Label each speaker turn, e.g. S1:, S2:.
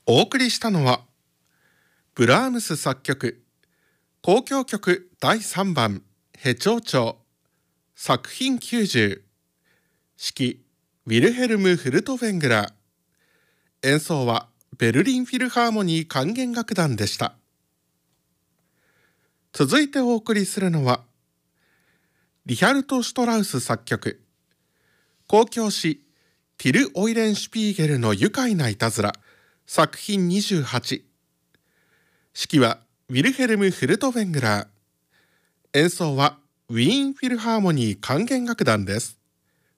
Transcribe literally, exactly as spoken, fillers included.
S1: お送りしたのはブラームス作曲交響曲だいさんばんヘチョウチョウ作品きゅうじゅう指揮ウィルヘルム・フルトフェングラー演奏はベルリンフィルハーモニー管弦楽団でした。続いてお送りするのはリヒャルト・シュトラウス作曲交響詩ティル・オイレンシュピーゲルの愉快ないたずら作品にじゅうはち指揮はウィルヘルム・フルトフェングラー演奏はウィーンフィルハーモニー管弦楽団です。